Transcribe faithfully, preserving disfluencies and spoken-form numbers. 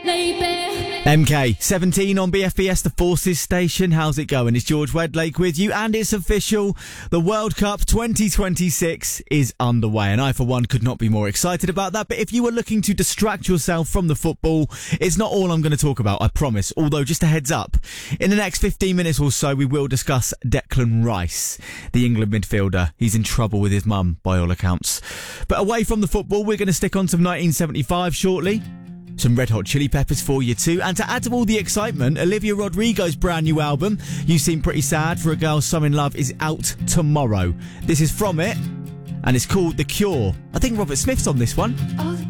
M K, seventeen on B F B S, the Forces Station. How's it going? It's George Wedlake with you, and it's official. The World Cup twenty twenty-six is underway, and I, for one, could not be more excited about that. But if you were looking to distract yourself from the football, it's not all I'm going to talk about, I promise. Although, just a heads up, in the next fifteen minutes or so, we will discuss Declan Rice, the England midfielder. He's in trouble with his mum, by all accounts. But away from the football, we're going to stick on some nineteen seventy-five shortly. Some Red Hot Chili Peppers for you too. And to add to all the excitement, Olivia Rodrigo's brand new album, You Seem Pretty Sad for a Girl So In Love, is out tomorrow. This is from it, and it's called The Cure. I think Robert Smith's on this one.